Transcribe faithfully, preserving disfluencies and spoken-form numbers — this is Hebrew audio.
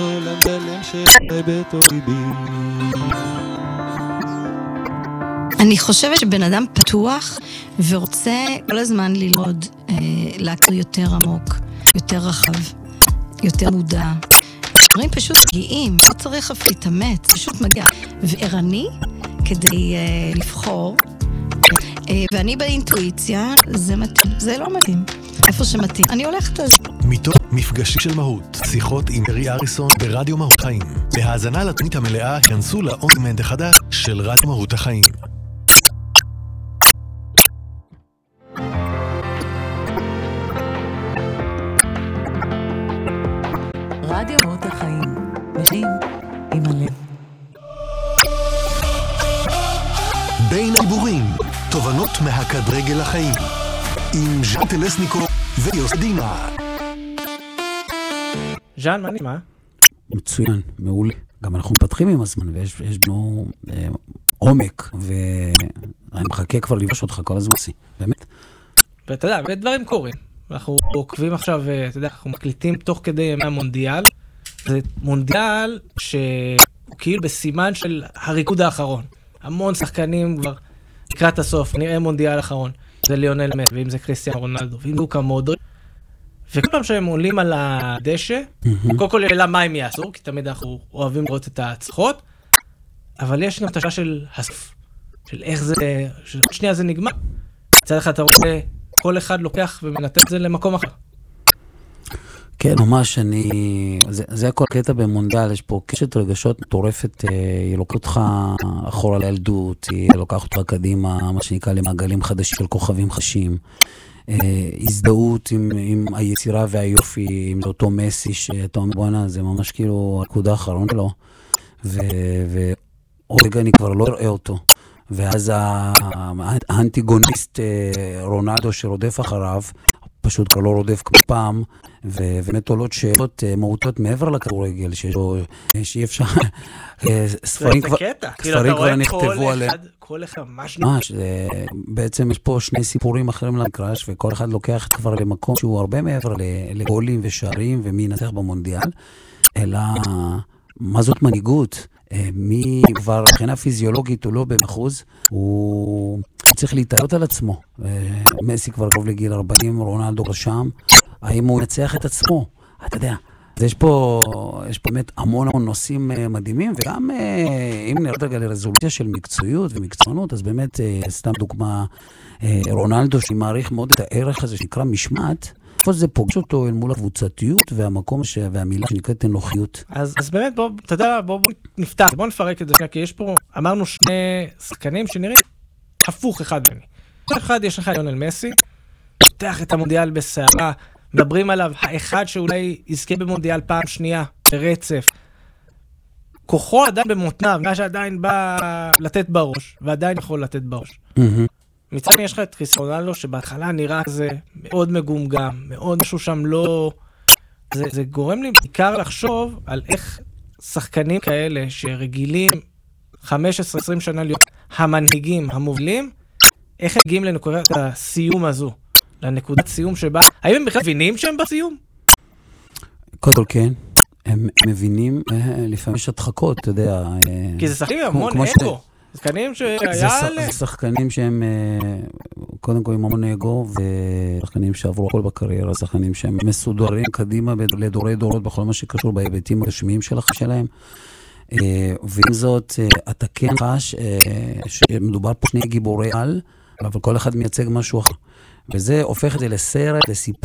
עולם שלם שחי בתוכי בי. אני חושבת שבן אדם פתוח ורוצה כל הזמן ללמוד, אה, להכיר יותר עמוק, יותר רחב, יותר מודע. דברים פשוט מגיעים, לא צריך אף להתאמץ, פשוט מגיע. וערני כדי אה, לבחור, אה, ואני באינטואיציה, זה מתאים, זה לא מתאים. איפה שמתאים, אני הולכת על זה. מתוך מפגשים של מהות, שיחות עם רי אריסון ברדיו מהות חיים. בהאזנה לתוכנית המלאה, כנסו לאון-דמנד החדש של רדיו מהות החיים. רדיו מהות החיים, וחיים עם הלב. בין הדיבורים, תובנות מהכדרגל החיים. עם ז'אן טלסניקו ויוס דימה. ז'אן, מה נשמע? מצוין, מעולה. גם אנחנו מפתחים עם הזמן, ויש בנו אה, עומק, ואני מחכה כבר לבש אותך כל הזמן, באמת. ואתה יודע, ודברים קורים. אנחנו עוקבים עכשיו, אתה יודע, אנחנו מקליטים תוך כדי ימי המונדיאל. זה מונדיאל שהוא כאילו בסימן של הריקוד האחרון. המון שחקנים כבר לקראת הסוף, נראה מונדיאל אחרון. זה ליונל מסי, ואם זה קריסטיאנו רונלדו, ואם לוקה מודריץ'. וכל פעם שהם עולים על הדשא, קודם כל שאלה מה הם יעשו, כי תמיד אנחנו אוהבים לראות את ההצלחות, אבל יש גם את השאלה של הסוף, של איך זה, שנייה זה נגמר. מצד אחד אתה רואה, כל אחד לוקח ומנתן את זה למקום אחר. כן, ממש, אני... זה, זה הכל קטע במונדיאל, יש פה קשת רגשות מטורפת, היא לוקחת אותך אחורה לילדות, היא לוקחת אותך קדימה, מה שנקרא למעגלים חדשים של כוכבים חשים, הזדהות עם, עם היצירה והיופי, עם אותו מסי, שאתה אומר, בואנה, זה ממש כאילו הנקודה האחרון שלו, ועוד רגע אני כבר לא אראה אותו. ואז האנטיגוניסט רונלדו שרודף אחריו, פשוט כבר לא רודף כמו פעם, ובאמת עולות שאלות מהותות מעבר לכדורגל, שאי אפשר, ספרים כבר נכתבו עליהם. כל אחד ממש ממש, בעצם יש פה שני סיפורים אחרים למקרש, וכל אחד לוקח כבר למקום שהוא הרבה מעבר לגולים ושערים, ומי ינצח במונדיאל, אלא מה זאת מנהיגות? מי כבר, מבחינה פיזיולוגית הוא לא במחוז, הוא צריך להתעלות על עצמו. מסי כבר קרוב לגיל ארבעים, רונלדו רשם, האם הוא ינצח את עצמו? אתה יודע, יש פה, יש פה באמת המון המון נושאים מדהימים, וגם אם נרד רגע לרזולוציה של מקצועיות ומקצוענות, אז באמת, סתם דוגמה, רונלדו שמעריך מאוד את הערך הזה שנקרא משמעת, איפה זה פוגש אותו אל מול הקבוצתיות והמקום ש... והמילה שנקראת אנוכיות. אז, אז באמת, בוא, אתה יודע, בוא, בוא נפתח, בוא נפרק את זה, כי יש פה, אמרנו שני שחקנים שנראים הפוך אחד בני. אחד יש לך ליונל מסי, פותח את המונדיאל בסערה, מדברים עליו, האחד שאולי יזכה במונדיאל פעם שנייה, ברצף. כוחו עדיין במותניו, מה שעדיין בא לתת בראש, ועדיין יכול לתת בראש. מצד יש לך את קריסטיאנו רונלדו, שבהתחלה נראה כזה מאוד מגומגם, מאוד משהו שם לא... זה, זה גורם לי בעיקר לחשוב על איך שחקנים כאלה שרגילים חמש עשרה עשרים שנה להיות המנהיגים, המובילים, איך הם מגיעים לנקודת הסיום הזו, לנקודת סיום שבה... האם הם בכלל מבינים שהם בסיום? קודם כל כן, הם מבינים, לפעמים יש הדחקות, אתה יודע... כי זה שחקנים המון אגו. שחקנים שהיה עליהם. זה שחקנים שהם, קודם כל עם המון אגו, ושחקנים שעברו הכל בקריירה, שחקנים שהם מסודרים קדימה לדורי דורות בכל מה שקשור בהיבטים הרשמיים שלהם. ועם זאת, אתה כן חש שמדובר פה שני גיבורי על, אבל כל אחד מייצג משהו אחר. וזה הופך את זה לסרט, לסיפור.